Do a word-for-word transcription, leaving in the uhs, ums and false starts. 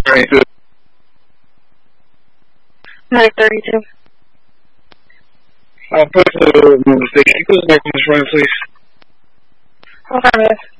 thirty-two. nine thirty-two. I'll put the movie station. Put the next one, please. Okay, miss.